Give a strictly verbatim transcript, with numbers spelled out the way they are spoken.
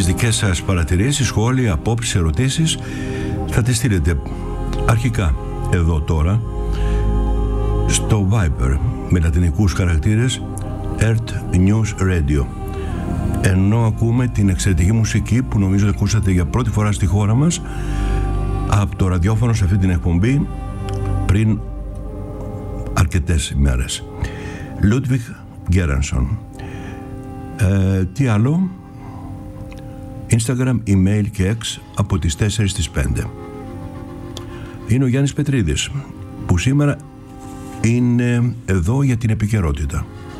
τις δικές σας παρατηρήσεις, σχόλια, απόψεις, ερωτήσεις. Θα τις στείλετε αρχικά εδώ τώρα στο Viber με λατινικούς χαρακτήρες Earth News Radio. Ενώ ακούμε την εξαιρετική μουσική που νομίζω ακούσατε για πρώτη φορά στη χώρα μας από το ραδιόφωνο σε αυτή την εκπομπή πριν αρκετές ημέρες. Ludwig Göransson. Ε, τι άλλο? Instagram, email και X από τις τέσσερις στις πέντε. Είναι ο Γιάννης Πετρίδης που σήμερα είναι εδώ για την επικαιρότητα.